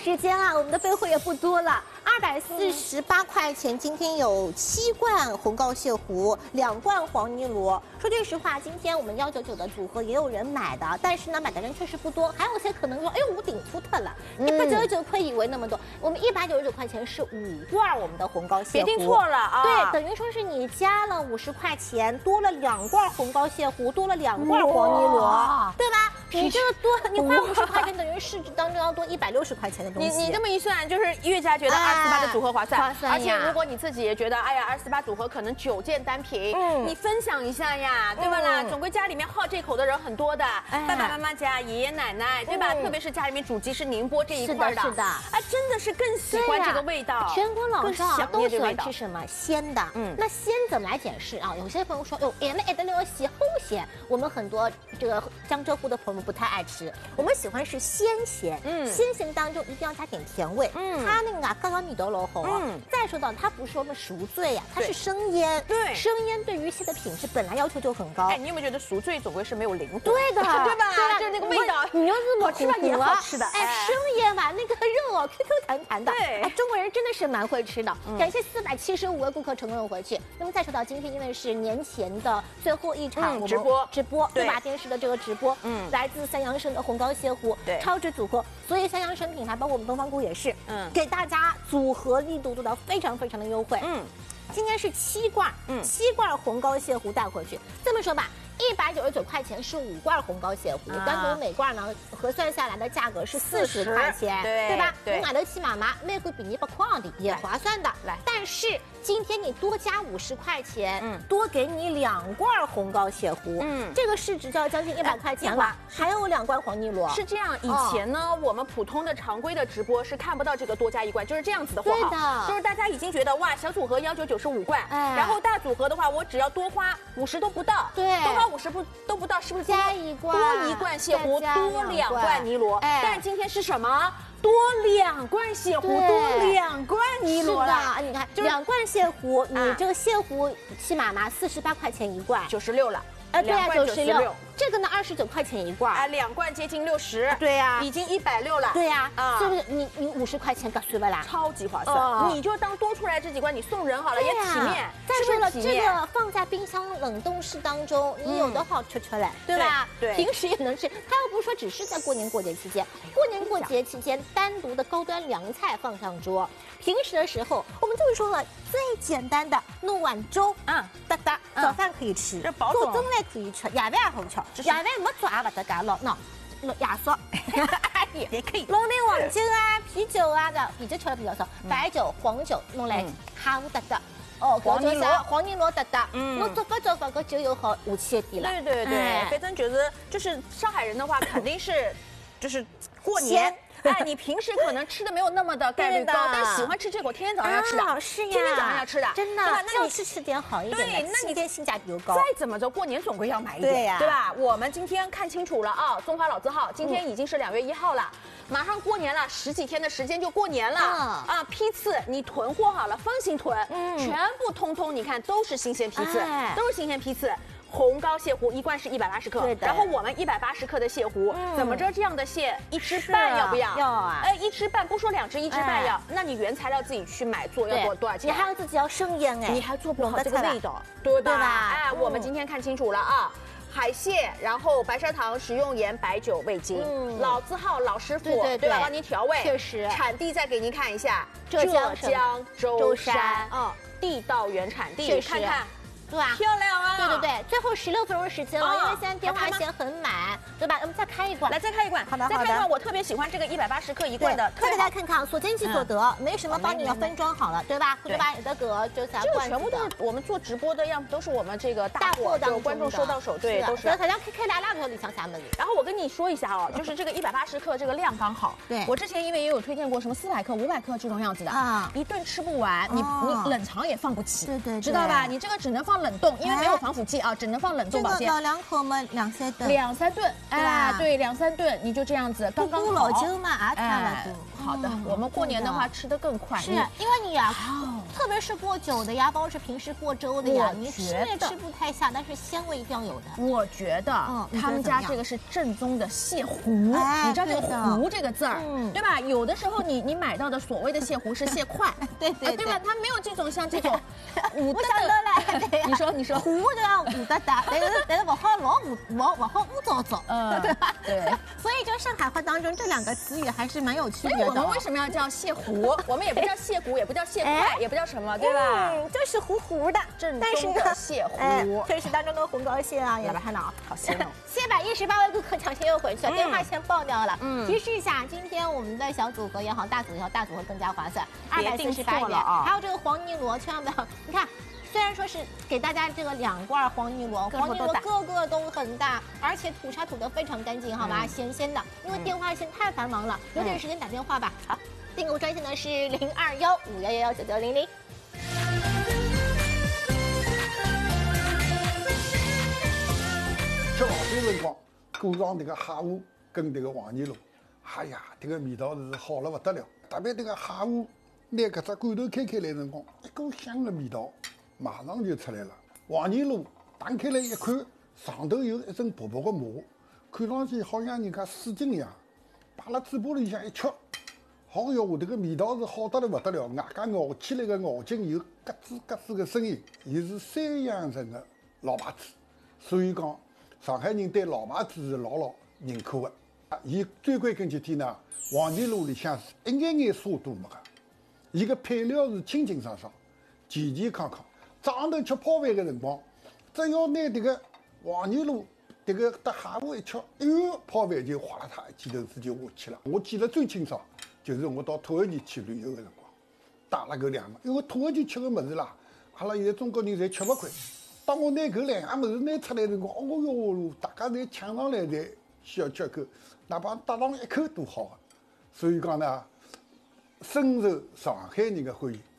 时间啊，我们的备货也不多了，248块钱，今天有7罐红膏蟹糊，2罐黄泥螺。说句实话，今天我们199的组合也有人买的，但是呢，买的人确实不多。还有些可能说，哎呦，我顶出特了，199块以为那么多，我们199块钱是5罐我们的红膏蟹糊， 别订错了啊！ 对，等于说是你加了50块钱，多了2罐红膏蟹糊，多了2罐黄泥螺，对吧？你这个多，你花50块钱，等于市值当中要多160块钱的东西。 你这么一算，就是越加觉得248的组合划算。 划算呀。 而且如果你自己也觉得，哎呀，248组合可能9件单品，你分享一下呀，对吧啦？总归家里面好这口的人很多的，爸爸妈妈家、爷爷奶奶，对吧？特别是家里面主鸡是宁波这一块的， 是的， 啊，真的是更喜欢这个味道。 全国老少都喜欢吃什么鲜的？那鲜怎么来解释啊？有些朋友说，哟，俺们爱得了些齁咸，我们很多这个江浙沪的朋友们不太爱吃。我们喜欢是鲜咸，鲜咸当中一定要加点甜味，它那个刚刚米豆老红啊。再说到它不是我们熟醉呀，它是生腌，对，生腌对于蟹的品质本来要求就很高。 哎，你有没有觉得熟醉总归是没有灵魂？ 对的， 对吧？就是那个味道， 你要这么吃吧也好吃的， 哎，生腌吧，那个肉哦 Q Q 弹弹的， 对， 哎，中国人真的是蛮会吃的。感谢475位顾客成功回去。那么再说到今天，因为是年前的最后一场直播，对吧？电视的这个直播，来自三阳生的红膏蟹糊，对，超值组合，所以三阳生品牌包括我们东方菇也是，给大家组合力度做到非常非常的优惠，今天是7罐，7罐红膏蟹糊带回去。这么说吧，199块钱是5罐红膏蟹糊，单独每罐呢核算下来的价格是40块钱，对吧？你买得起妈妈，每个比你不框的也划算的。来，但是今天你多加50块钱，多给你2罐红膏蟹糊，这个市值就要将近100块钱了，还有2罐黄泥螺。 是这样，以前呢，我们普通的常规的直播是看不到这个多加1罐，就是这样子的货号，就是大家已经觉得哇，小组合199是5罐，然后大组合的话，我只要多花50都不到，对，多花50都不到，是不是加1罐， 多1罐蟹糊，多2罐泥螺？但是今天是什么？多2罐蟹糊，多2罐泥螺了。 你看，2罐蟹糊，你这个蟹糊起码嘛48块钱1罐 ，96了。 对呀，96。这个呢29块钱1罐， 啊，2罐接近60， 对呀， 已经160了， 对呀，是不是？你50块钱可算不啦？ 超级划算，你就当多出来这几罐你送人好了，也体面。 再说了，这个放在冰箱冷冻室当中，你有的好吃吃嘞，对吧？对，平时也能吃。它又不是说只是在过年过节期间，过年过节期间单独的高端凉菜放上桌，平时的时候我们就是说了最简单的弄碗粥，哒哒，早饭可以吃，做蒸来可以吃，夜饭也好吃。夜饭没做也不得干了，弄亚索也可以， 弄点黄酒啊、啤酒啊的，啤酒吃的比较少，白酒、黄酒弄来哈乌哒哒。黄泥螺哒哒，我做法个酒又好下去一点了。 对，反正就是上海人的话，肯定是就是过年。哎，你平时可能吃的没有那么的概率高，但喜欢吃这个，天天早上要吃的， 是呀， 天天早上要吃的， 真的。那你吃点好一点的，那你性价比又高。 再怎么着，过年总归要买一点，对吧？我们今天看清楚了啊，中华老字号今天已经是2月1号了，马上过年了，10几天的时间就过年了啊！批次你囤货好了，放心囤，全部通通你看都是新鲜批次，都是新鲜批次。红膏蟹糊1罐是180克，然后我们180克的蟹糊，怎么着这样的蟹1只半要不要？ 要啊 ！1只半不说2只，1只半要。那你原材料自己去买做要多少钱？ 你还要自己要生腌哎， 你还做不好这个味道，对吧？哎，我们今天看清楚了啊。海蟹，然后白砂糖、食用盐、白酒、味精，老字号老师傅，对吧？帮您调味， 确实。 产地再给您看一下， 浙江舟山地道原产地，看看。 对吧？ 漂亮啊！ 对，最后16分钟时间了，因为现在电话线很满，对吧？我们再开一罐， 来再开一罐，好的。再开一罐，我特别喜欢这个180克1罐的， 特别大家看看，所见即所得，没什么帮你要分装好了，对吧？对吧？有的个就3罐， 全部都是我们做直播的样子，都是我们这个大货的观众收到手，对，都是。 好像开2条里向下面。 然后我跟你说一下哦，就是这个180克这个量刚好。对，我之前因为也有推荐过什么400克、500克这种样子的啊，一顿吃不完，你冷藏也放不起，对，知道吧？你这个只能放冷冻，因为没有防腐剂啊，只能放冷冻保鲜。 老两口嘛，2-3顿。 2-3顿，哎，对，2-3顿，你就这样子，刚刚好。 老酒嘛，也差不多。 好的，我们过年的话吃得更快。 是因为你呀，特别是过酒的呀，包括是平时过粥的呀，你吃也吃不太下，但是鲜味一定要有的。 我觉得他们家这个是正宗的蟹糊，你知道这个糊这个字儿，对吧？有的时候你买到的所谓的蟹糊是蟹块， 对吧？它没有这种像这种糊的嘞。 你说糊这样糊的，但是不好老糊，不好糊糟糟，对吧？ 对。 所以这上海话当中这2个词语还是蛮有区别的。 我们为什么要叫蟹糊？我们也不叫蟹骨，也不叫蟹块，也不叫什么，对吧？ 就是糊糊的， 正宗的蟹糊。 这是当中的红膏蟹啊，也来看到啊， 好鲜哦 ！718位顾客抢先又回去了，电话先报掉了。提示一下，今天我们的小组合也好，大组合也好，大组合更加划算，248元。还有这个黄泥螺，千万不要，你看。虽然说是给大家这个2罐黄泥螺，个个都很大，而且吐沙吐得非常干净，好吗？咸鲜的。因为电话线太繁忙了，留点时间打电话吧。好，订购专线呢是021-5111-9900。 吃老酒辰光，裹上这个蟹糊跟这个黄泥螺，哎呀，这个味道是好了不得了。特别这个蟹糊，拿搿只罐头开来辰光，一股香的味道。马上就出来了。黄泥螺打开来一看，上头有一层薄薄的膜，看上去好像人家水晶一样。摆辣嘴巴里向一吃，好哟，这个味道是好得来不得了。外加咬起来的咬劲有咯吱咯吱的声音，也是山阳城的老牌子。所以讲，上海人对老牌子是老认可的。伊最关键几点呢？黄泥螺里向是一眼眼沙都没个，伊个配料是清清爽爽、健健康康。早上头吃泡饭的辰光，只要拿这个黄泥螺、这个搭蟹糊一吃，哎呦，泡饭就哗啦嚓一记头子就下去了。我记得最清爽，就是我到土耳其去旅游的辰光，带了搿2个，因为土耳其吃的物事啦，阿拉现在中国人侪吃不惯。当我拿搿2样物事拿出来的辰光，哦哟，大家侪抢上来，侪需要吃口，哪怕搭上一口都好的。所以讲呢，深受上海人的欢迎。